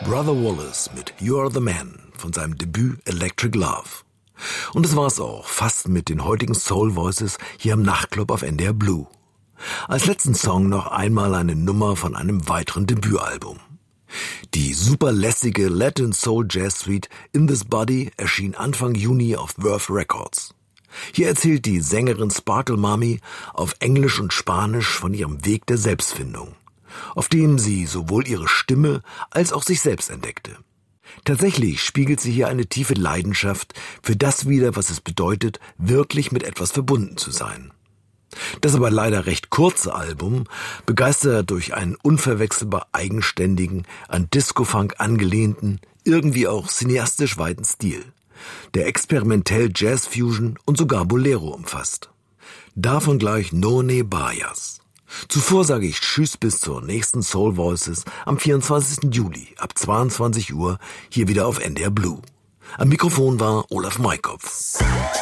Brother Wallace mit You Are the Man von seinem Debüt Electric Love. Und das war's auch fast mit den heutigen Soul Voices hier im Nachtclub auf NDR Blue. Als letzten Song noch einmal eine Nummer von einem weiteren Debütalbum. Die super lässige Latin Soul Jazz Suite In This Body erschien Anfang Juni auf Verve Records. Hier erzählt die Sängerin Sparkle Mami auf Englisch und Spanisch von ihrem Weg der Selbstfindung, auf dem sie sowohl ihre Stimme als auch sich selbst entdeckte. Tatsächlich spiegelt sie hier eine tiefe Leidenschaft für das wider, was es bedeutet, wirklich mit etwas verbunden zu sein. Das aber leider recht kurze Album begeistert durch einen unverwechselbar eigenständigen, an Disco-Funk angelehnten, irgendwie auch cineastisch weiten Stil, der experimentell Jazz-Fusion und sogar Bolero umfasst. Davon gleich None Bayas. Zuvor sage ich Tschüss bis zur nächsten Soul Voices am 24. Juli ab 22 Uhr hier wieder auf NDR Blue. Am Mikrofon war Olaf Maikopf.